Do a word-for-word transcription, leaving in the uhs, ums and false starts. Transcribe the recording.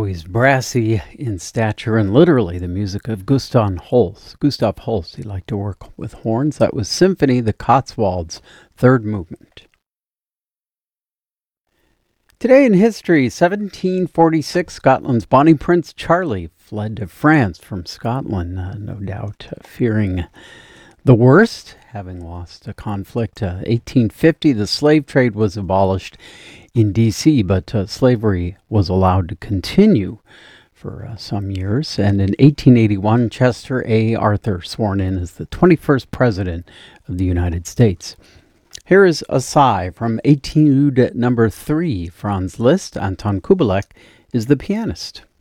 always brassy in stature and literally the music of Gustav Holst. Gustav Holst, he liked to work with horns. That was Symphony, the Cotswolds, third movement. Today in history, seventeen forty-six, Scotland's Bonnie Prince Charlie fled to France from Scotland, uh, no doubt uh, fearing the worst, having lost a conflict. Uh, eighteen fifty, the slave trade was abolished in D C, but uh, slavery was allowed to continue for uh, some years. And in eighteen eighty-one, Chester A. Arthur sworn in as the twenty-first President of the United States. Here is a sigh from Etude number three. Franz Liszt, Anton Kubelik is the pianist.